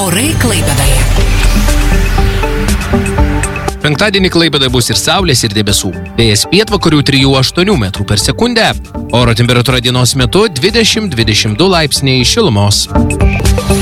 Orai Klaipėdoje. Penktadienį Klaipėdoje bus ir saulės, ir debesų. Vėjas pietvakarių 3–8 metrų per sekundę. Oro temperatūra dienos metu 20–22 laipsniai šilumos.